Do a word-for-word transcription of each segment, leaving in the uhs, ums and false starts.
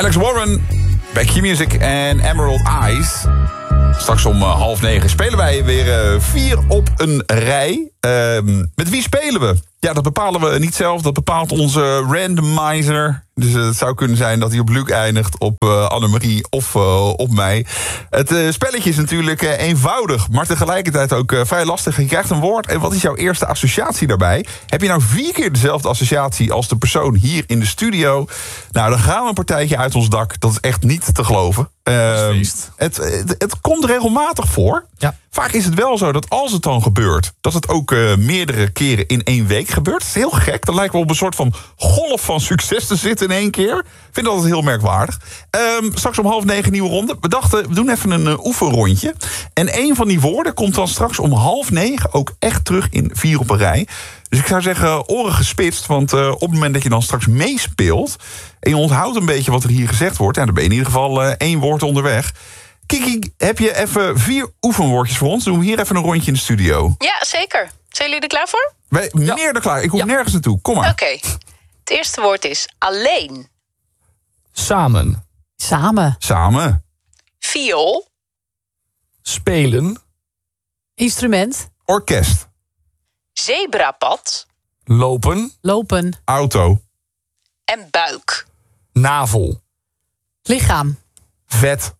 Alex Warren, bij Q-Music en Emerald Eyes. Straks om uh, half negen spelen wij weer uh, vier op een rij. Uh, met wie spelen we? Ja, dat bepalen we niet zelf. Dat bepaalt onze randomizer. Dus uh, het zou kunnen zijn dat hij op Luc eindigt, op uh, Annemarie of uh, op mij. Het uh, spelletje is natuurlijk uh, eenvoudig, maar tegelijkertijd ook uh, vrij lastig. Je krijgt een woord en wat is jouw eerste associatie daarbij? Heb je nou vier keer dezelfde associatie als de persoon hier in de studio? Nou, dan gaan we een partijtje uit ons dak. Dat is echt niet te geloven. Uh, het, het, het komt regelmatig voor. Ja. Vaak is het wel zo dat als het dan gebeurt, dat het ook uh, meerdere keren in één week gebeurt. Dat is heel gek. Dan lijkt wel op een soort van golf van succes te zitten in één keer. Ik vind dat heel merkwaardig. Um, straks om half negen nieuwe ronde. We dachten, we doen even een uh, oefenrondje. En een van die woorden komt dan straks om half negen ook echt terug in vier op een rij. Dus ik zou zeggen, oren gespitst. Want uh, op het moment dat je dan straks meespeelt en je onthoudt een beetje wat er hier gezegd wordt, ja, dan ben je in ieder geval uh, één woord onderweg. Kiki, heb je even vier oefenwoordjes voor ons? Doen we hier even een rondje in de studio. Ja, zeker. Zijn jullie er klaar voor? Wij, ja. Meer dan klaar. Ik hoef ja. nergens naartoe. Kom maar. Oké. Okay. Het eerste woord is alleen. Samen. Samen. Samen. Viool. Spelen. Instrument. Orkest. Zebrapad. Lopen. Lopen. Auto. En buik. Navel. Lichaam. Vet.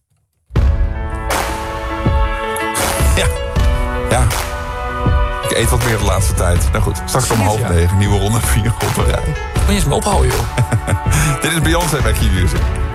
Ja. Ja. Ik eet wat meer de laatste tijd. Nou goed, straks om half ja. negen. Nieuwe ronde vier op een rij. Moet je eens me ophouden, joh. Dit is Beyoncé bij Q-Music.